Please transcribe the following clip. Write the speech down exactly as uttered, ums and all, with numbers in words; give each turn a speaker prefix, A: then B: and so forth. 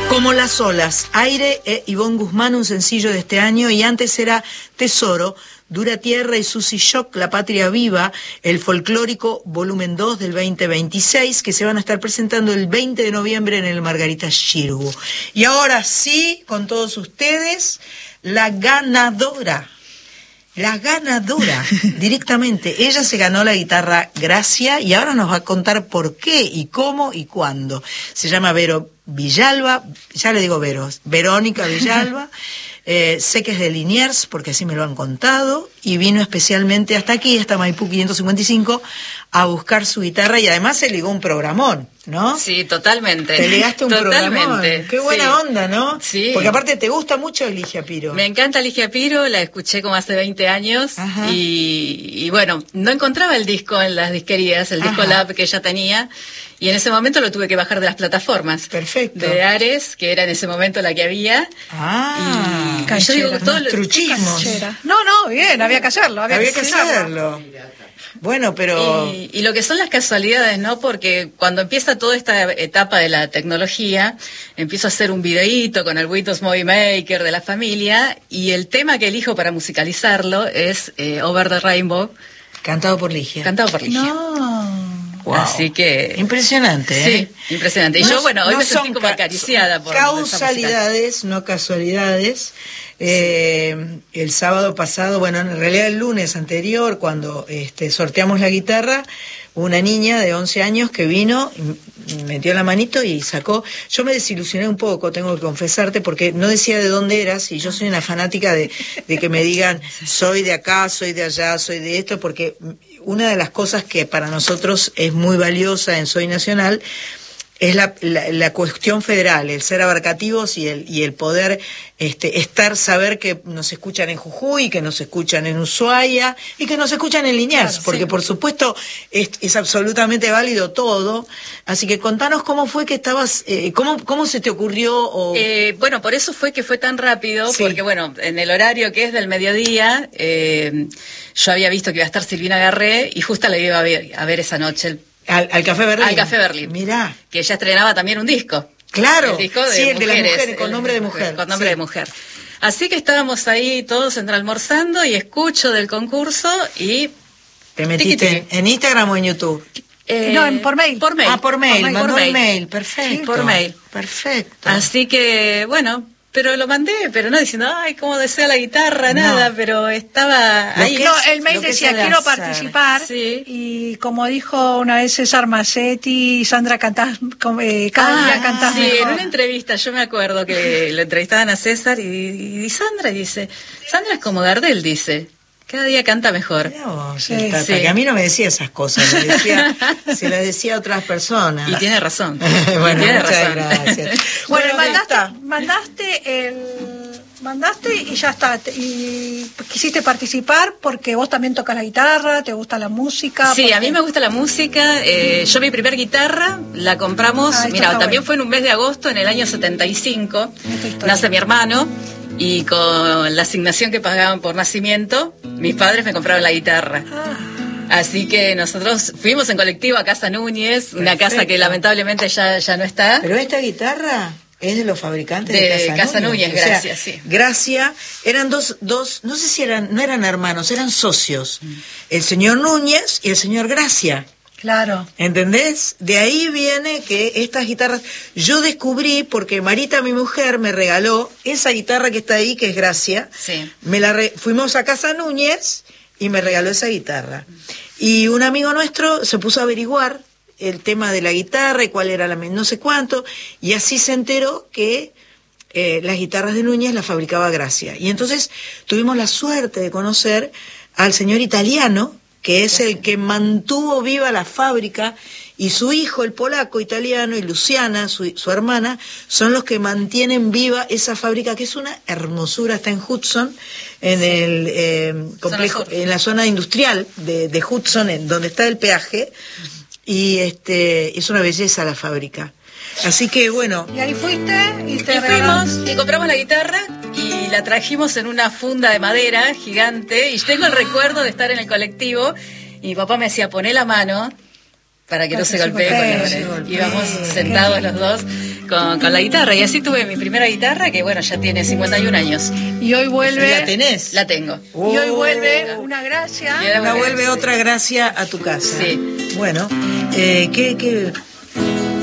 A: Como las olas, Aire e Ivonne Guzmán, un sencillo de este año, y antes era Tesoro, Dura Tierra y Susy Shock, La Patria Viva, el folclórico volumen dos del veinte veintiséis, que se van a estar presentando el veinte de noviembre en el Margarita Xirgu. Y ahora sí, con todos ustedes, la ganadora. La ganadora, directamente. Ella se ganó la guitarra Gracia y ahora nos va a contar por qué y cómo y cuándo. Se llama Vero Villalba, ya le digo Vero, Verónica Villalba. Eh, sé que es de Liniers, porque así me lo han contado, y vino especialmente hasta aquí, hasta Maipú quinientos cincuenta y cinco, a buscar su guitarra, y además se ligó un programón, ¿no?
B: Sí, totalmente.
A: Te ligaste un
B: totalmente.
A: programón. Qué buena
B: sí.
A: onda, ¿no?
B: Sí.
A: Porque aparte te gusta mucho Ligia Piro.
B: Me encanta Ligia Piro, la escuché como hace veinte años, y, y bueno, no encontraba el disco en las disquerías, el disco
A: Ajá.
B: Lab que ella tenía, y en ese momento lo tuve que bajar de las plataformas.
A: Perfecto.
B: De Ares, que era en ese momento la que había.
A: Ah,
B: y yo digo, todo lo-
A: truchismos.
C: Canchera. No, no, bien, había que hacerlo. Había,
A: Había que
C: hacerlo.
A: hacerlo. Bueno, pero...
B: Y, y lo que son las casualidades, ¿no? Porque cuando empieza toda esta etapa de la tecnología, empiezo a hacer un videíto con el Windows Movie Maker de la familia, y el tema que elijo para musicalizarlo es eh, Over the Rainbow,
A: Cantado por Ligia.
B: cantado por Ligia.
C: No.
A: Wow.
B: Así que...
A: Impresionante, ¿eh?
B: Sí, impresionante. Y
A: No-
B: yo, bueno, hoy
A: no
B: me sentí
A: son
B: como
A: ca-
B: acariciada por
A: causalidades, no casualidades. Eh, el sábado pasado, bueno, en realidad el lunes anterior, cuando este, sorteamos la guitarra, una niña de once años que vino, y metió la manito y sacó. Yo me desilusioné un poco, tengo que confesarte, porque no decía de dónde eras, y yo soy una fanática de, de que me digan soy de acá, soy de allá, soy de esto, porque una de las cosas que para nosotros es muy valiosa en Soy Nacional es la, la, la cuestión federal, el ser abarcativos y el, y el poder este, estar, saber que nos escuchan en Jujuy, que nos escuchan en Ushuaia y que nos escuchan en Liniers,
B: Claro,
A: porque
B: sí.
A: por supuesto es, es absolutamente válido todo. Así que contanos cómo fue que estabas, eh, cómo, cómo se te ocurrió. O...
B: Eh, bueno, por eso fue que fue tan rápido,
A: Sí.
B: porque bueno, en el horario que es del mediodía, eh, yo había visto que iba a estar Silvina Garré y justo la iba a ver, a ver esa noche, el-
A: Al, al Café Berlín.
B: al Café Berlín.
A: Mirá.
B: Que ella estrenaba también un disco.
A: Claro.
B: El disco de
A: Sí, el de las
B: mujeres,
A: mujeres, con
B: el-
A: nombre de mujer.
B: Con nombre
A: Sí.
B: de mujer. Así que estábamos ahí todos entre almorzando y escucho del concurso y...
A: Te metiste
B: Tiqui, tiqui.
A: en Instagram o en YouTube.
B: eh,
C: No, en- por mail.
B: Por mail.
A: Ah, por mail,
B: Por
A: mandó
B: por
A: el
B: mail.
A: mail, perfecto.
B: Por mail.
A: Perfecto.
B: Así que, bueno, pero lo mandé, pero no diciendo, ay, cómo desea la guitarra,
A: No.
B: nada, pero estaba
A: Lo
B: ahí.
A: que
C: No,
A: es-
C: el mail
A: lo que
C: decía,
A: sabe
C: quiero
A: hacer.
C: participar.
B: Sí.
C: Y como dijo una vez César Macetti, Sandra cantás, com- eh, cada
B: Ah,
C: día cantás
B: sí,
C: mejor.
B: en una entrevista yo me acuerdo que lo entrevistaban a César y, y Sandra dice, Sandra es como Gardel, dice, cada día canta mejor.
A: Mirá vos,
C: Sí,
A: el Tata,
B: sí.
A: que a mí no me decía esas cosas, me decía, se las decía a otras personas.
B: Y tiene razón.
A: Bueno,
B: y tiene
A: muchas
B: razón.
A: gracias.
C: Bueno,
A: Bueno,
C: mandaste,
A: está.
C: mandaste el mandaste y ya está. Te- Y quisiste participar porque vos también tocas la guitarra, te gusta la música.
B: Sí,
C: porque-
B: a mí me gusta la música. Eh, yo mi primer guitarra la compramos,
C: Ah, esto
B: mira,
C: está
B: también
C: bueno.
B: fue en un mes de agosto, en el año setenta y cinco.
C: Esta historia.
B: Nace mi hermano y con la asignación que pagaban por nacimiento, mis padres me compraron la guitarra.
C: Ah,
B: Así que nosotros fuimos en colectivo a Casa Núñez, una
A: Perfecto.
B: casa que lamentablemente ya, ya no está.
A: Pero esta guitarra es de los fabricantes de,
B: De
A: Casa,
B: Casa Núñez,
A: O sea,
B: Gracia, sí.
A: Gracia, eran dos, dos, no sé si eran, no eran hermanos, eran socios. El señor Núñez y el señor Gracia.
C: claro.
A: ¿Entendés? De ahí viene que estas guitarras, yo descubrí porque Marita, mi mujer, me regaló esa guitarra que está ahí, que es Gracia.
B: Sí.
A: Me la re- fuimos a Casa Núñez y me regaló esa guitarra. Y un amigo nuestro se puso a averiguar el tema de la guitarra y cuál era la me- no sé cuánto, y así se enteró que eh, las guitarras de Núñez las fabricaba Gracia. Y entonces tuvimos la suerte de conocer al señor italiano, que es el que mantuvo viva la fábrica, y su hijo, el polaco italiano, y Luciana, su, su hermana, son los que mantienen viva esa fábrica, que es una hermosura, está en Hudson, en
B: Sí.
A: el eh, complejo,
B: Zona sur.
A: en la zona industrial de, de Hudson, en donde está el peaje, y este es una belleza la fábrica. Así que bueno,
C: Y ahí fuiste y te
B: Y
C: regalaron.
B: fuimos y compramos la guitarra y la trajimos en una funda de madera gigante. Y tengo el recuerdo de estar en el colectivo y mi papá me decía, poné la mano para que
C: Para
B: no se
C: que se
B: golpee. Con la
C: golpee.
B: pared.
A: golpee.
B: Íbamos
A: Qué
B: sentados
C: lindo.
B: los dos. con, con la guitarra. Y así tuve mi primera guitarra, que bueno, ya tiene cincuenta y un años.
C: Y hoy vuelve...
A: ¿La tenés?
B: La tengo.
A: Oh,
C: y hoy vuelve una gracia.
A: Ahora vuelve otra gracia a tu casa.
B: Sí.
A: Bueno, eh, ¿qué, qué,